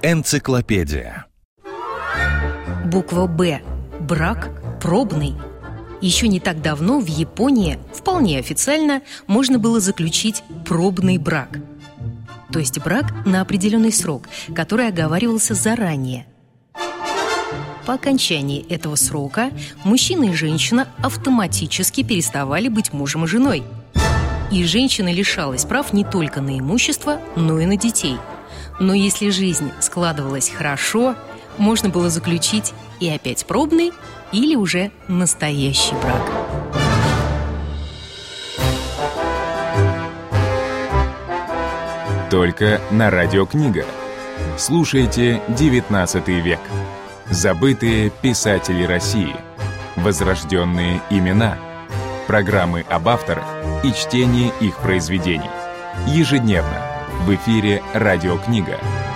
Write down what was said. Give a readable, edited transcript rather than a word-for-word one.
Энциклопедия. Буква «Б». Брак пробный. Еще не так давно в Японии вполне официально можно было заключить пробный брак. То есть брак на определенный срок, который оговаривался заранее. По окончании этого срока мужчина и женщина автоматически переставали быть мужем и женой. И женщина лишалась прав не только на имущество, но и на детей. Но если жизнь складывалась хорошо, можно было заключить и опять пробный или уже настоящий брак. Только на Радио Книга. Слушайте XIX век. Забытые писатели России. Возрожденные имена. Программы об авторах и чтение их произведений. Ежедневно в эфире Радио Книга.